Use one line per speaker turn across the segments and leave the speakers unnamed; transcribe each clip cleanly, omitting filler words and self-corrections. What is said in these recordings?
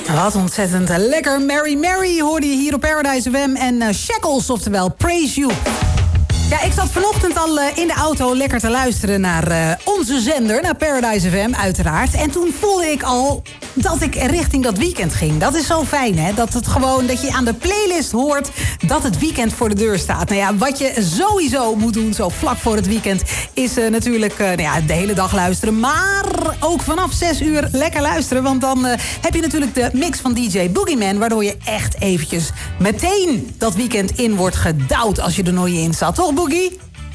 Wat ontzettend lekker. Mary Mary hoorde je hier op Paradise FM. En Shackles, oftewel Praise You. Ja, ik zat vanochtend al in de auto lekker te luisteren naar onze zender, naar Paradise FM uiteraard. En toen voelde ik al dat ik richting dat weekend ging. Dat is zo fijn, hè? Dat je aan de playlist hoort dat het weekend voor de deur staat. Nou ja, wat je sowieso moet doen, zo vlak voor het weekend, is natuurlijk de hele dag luisteren. Maar ook vanaf 6 uur lekker luisteren. Want dan heb je natuurlijk de mix van DJ Boogeyman, waardoor je echt eventjes meteen dat weekend in wordt gedouwd als je er nooit in zat. Toch, Boogie?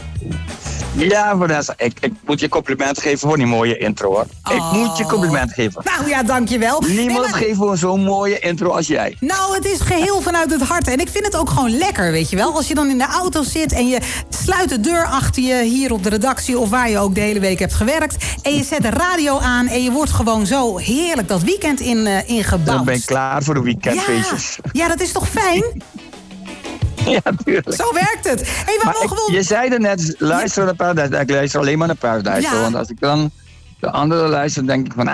Ja, Vanessa, ik moet je compliment geven voor die mooie intro, hoor. Ik moet je compliment geven.
Nou ja, dankjewel.
Niemand geeft gewoon zo'n mooie intro als jij.
Nou, het is geheel vanuit het hart. En ik vind het ook gewoon lekker, weet je wel. Als je dan in de auto zit en je sluit de deur achter je hier op de redactie, of waar je ook de hele week hebt gewerkt, en je zet de radio aan en je wordt gewoon zo heerlijk dat weekend ingebouwd.
Dan ben ik klaar voor de weekendfeestjes.
Ja, dat is toch fijn?
Ja, tuurlijk.
Zo werkt het. Hey,
je zei er net, luisteren naar Paradise. Ik luister alleen maar naar Paradise. Ja. Want als ik dan de andere luister, denk ik van...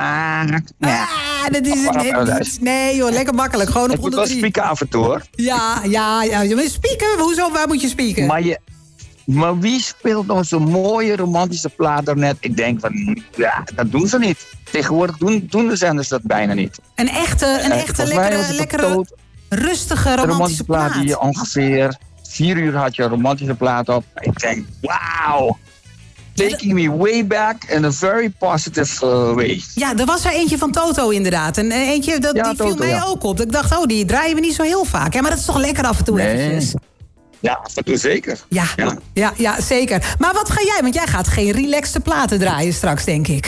dat is het niet. Nee joh, lekker makkelijk. Gewoon op 103.
Ik moet wel spieken af en toe, hoor.
Ja. Je moet spieken? Hoezo? Waar moet je spieken?
Maar wie speelt nog zo'n mooie romantische plaat daarnet? Ik denk van, ja, dat doen ze niet. Tegenwoordig doen de zenders dat bijna niet.
Een echte lekkere rustige romantische plaat.
Die je ongeveer 4 uur had je een romantische plaat op. Ik denk, wauw. Taking me way back in a very positive way.
Ja, er was er eentje van Toto inderdaad. En eentje, die Toto, viel mij ook op. Ik dacht, die draaien we niet zo heel vaak. Ja, maar dat is toch lekker af en toe eventjes.
Ja, af en toe zeker.
Ja, zeker. Maar wat ga jij? Want jij gaat geen relaxte platen draaien straks, denk ik.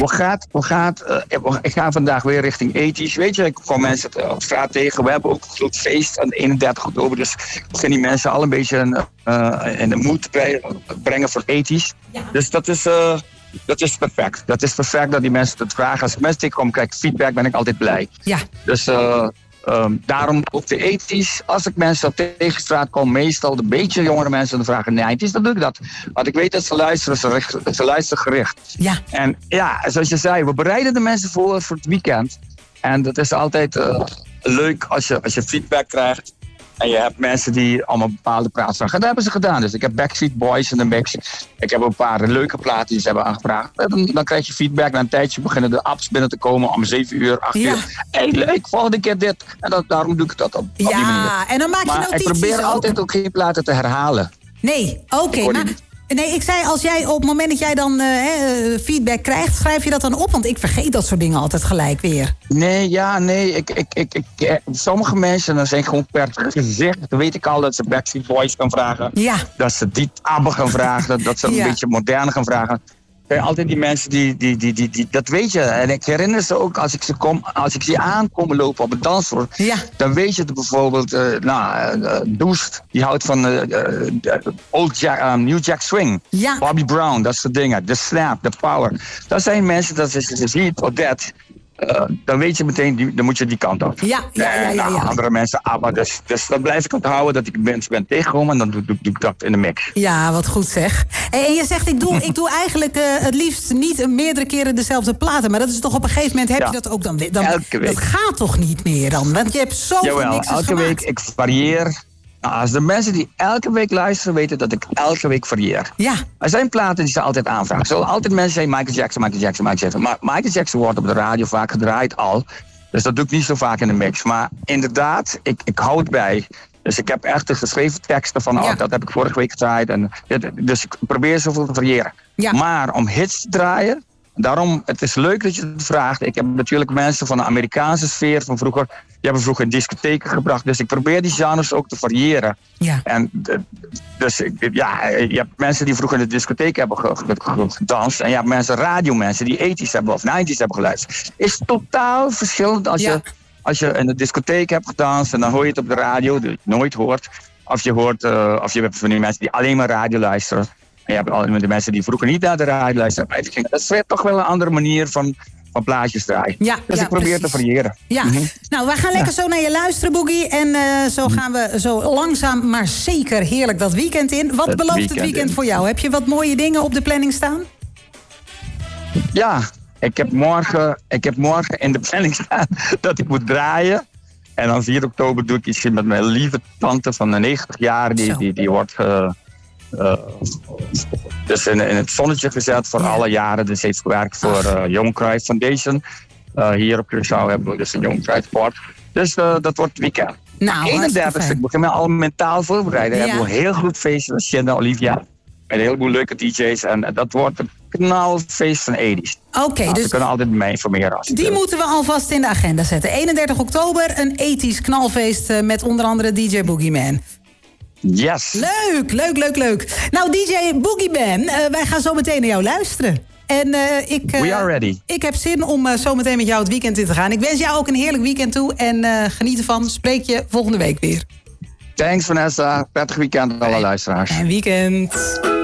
Ik ga vandaag weer richting 80's. Weet je, ik kom mensen op straat tegen. We hebben ook een groot feest aan de 31 oktober. Dus ik begin die mensen al een beetje in de moed brengen voor 80's. Ja. Dus dat is perfect. Dat is perfect dat die mensen het vragen. Als ik mensen tegenkom, krijg ik feedback, ben ik altijd blij. Ja. Dus... daarom op de 80's, als ik mensen op tegenstraat kom, meestal de beetje jongere mensen, dan vragen 90's, dan doe ik dat. Want ik weet dat ze luisteren, ze luisteren gericht. Ja. En ja, zoals je zei, we bereiden de mensen voor het weekend. En dat is altijd leuk als je feedback krijgt. En je hebt mensen die allemaal bepaalde praten vragen. En dat hebben ze gedaan. Dus ik heb Backstreet Boys in de mix. Ik heb een paar leuke platen die ze hebben aangevraagd. Dan krijg je feedback. Na een tijdje beginnen de apps binnen te komen om 7 uur, 8 uur. Hey, leuk, volgende keer dit. En daarom doe ik dat op die manier.
En dan maak je notities.
Ik probeer altijd ook geen platen te herhalen.
Nee, oké. Maar... Nee, ik zei, als jij op het moment dat jij dan feedback krijgt, schrijf je dat dan op? Want ik vergeet dat soort dingen altijd gelijk weer.
Nee. Sommige mensen, dan zijn gewoon per gezicht. Dan weet ik al dat ze Backstreet Boys gaan vragen. Ja. Dat ze die ABBA gaan vragen. Dat ze een beetje moderne gaan vragen. Er zijn altijd die mensen die dat weet je. En ik herinner ze ook als ik zie aankomen lopen op het dansvloer. Ja. Dan weet je bijvoorbeeld, Doest, die houdt van New Jack Swing. Ja. Bobby Brown, dat soort dingen. The Snap, The Power. Dat zijn mensen, dat is je ziet, Odette. Dan weet je meteen, dan moet je die kant op. Ja. Andere mensen, dus dat blijf ik onthouden dat ik mensen ben tegengekomen en dan doe ik dat in de mix.
Ja, wat goed zeg. En je zegt, ik doe eigenlijk het liefst niet meerdere keren dezelfde platen, maar dat is toch op een gegeven moment heb je dat ook dan elke week. Dat gaat toch niet meer dan? Want je hebt zoveel mixes
elke
gemaakt.
Week, ik varieer. Nou, als de mensen die elke week luisteren weten dat ik elke week varieer. Ja. Er zijn platen die ze altijd aanvragen. Er zullen altijd mensen zeggen Michael Jackson. Maar Michael Jackson wordt op de radio vaak gedraaid al. Dus dat doe ik niet zo vaak in de mix. Maar inderdaad, ik hou het bij. Dus ik heb echt de geschreven teksten van, dat heb ik vorige week gedraaid. Dus ik probeer zoveel te variëren. Ja. Maar om hits te draaien, daarom, het is leuk dat je het vraagt. Ik heb natuurlijk mensen van de Amerikaanse sfeer van vroeger. Die hebben vroeger in discotheken gebracht. Dus ik probeer die genres ook te variëren. Ja. En dus je hebt mensen die vroeger in de discotheek hebben gedanst. En je hebt radiomensen die 80's hebben of 90's hebben geluisterd. Is totaal verschillend als je in de discotheek hebt gedanst. En dan hoor je het op de radio, die je nooit hoort. Of je hebt van die mensen die alleen maar radio luisteren. En je hebt al de mensen die vroeger niet naar de radio luisteren. Dat is toch wel een andere manier van plaatjes draaien. Ja, dus ik probeer te variëren. Ja.
Nou, wij gaan lekker zo naar je luisteren, Boogie. En zo gaan we zo langzaam, maar zeker heerlijk dat weekend in. Wat belooft het weekend voor jou? Heb je wat mooie dingen op de planning staan?
Ja, ik heb morgen in de planning staan dat ik moet draaien. En dan 4 oktober doe ik iets met mijn lieve tante van 90 jaar. Die wordt dus in het zonnetje gezet voor alle jaren. Dus heeft gewerkt voor Johan Cruijff Foundation. Hier op Curaçao hebben we dus een Johan Cruijff Sport. Dus dat wordt het weekend.
Nou,
31 ik begin me al mentaal voorbereiden. We hebben een heel goed feest met Shanna Olivia. Met een heleboel leuke DJ's. En dat wordt een knalfeest van 80's.
Oké, dus
we kunnen altijd mij informeren.
Die moeten we alvast in de agenda zetten. 31 oktober, een 80's knalfeest met onder andere DJ Boogieman.
Yes.
Leuk. Nou, DJ Boogieman, wij gaan zo meteen naar jou luisteren. En
we are ready.
Ik heb zin om zo meteen met jou het weekend in te gaan. Ik wens jou ook een heerlijk weekend toe. En geniet ervan. Spreek je volgende week weer.
Thanks Vanessa. Prettig weekend aan alle luisteraars.
Fijn weekend.